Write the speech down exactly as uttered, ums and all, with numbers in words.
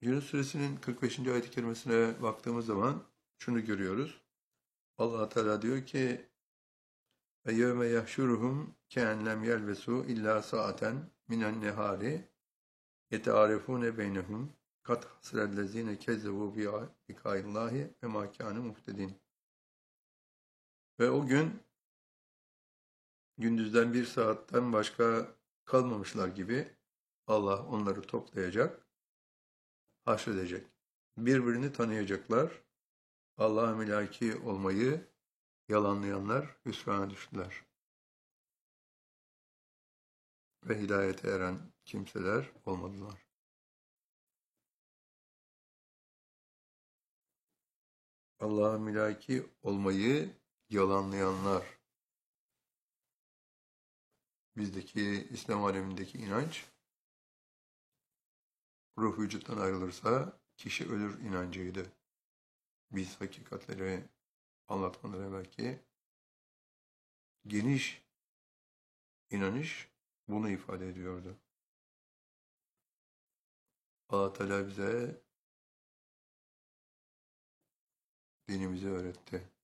Yunus Suresinin kırk beşinci ayet-i kerimesine baktığımız zaman şunu görüyoruz. Allah Teala diyor ki: "Ve yevme yahşuruhum ke'en lem yelbesu illa sa'aten minen nehari yetearefune beynehum kat hasrellezine kezzebu bi lika'illahi ve ma kânu muhtedin." Ve o gün gündüzden bir saatten başka kalmamışlar gibi Allah onları toplayacak, haşredecek. Birbirini tanıyacaklar. Allah'a milaki olmayı yalanlayanlar hüsrana düştüler. Ve hidayete eren kimseler olmadılar. Allah'a milaki olmayı yalanlayanlar. Bizdeki İslam alemindeki inanç, ruh vücuttan ayrılırsa kişi ölür inancıydı. Biz hakikatleri anlatmadan evvelki geniş inanış bunu ifade ediyordu. Allah Teala bize dinimizi öğretti.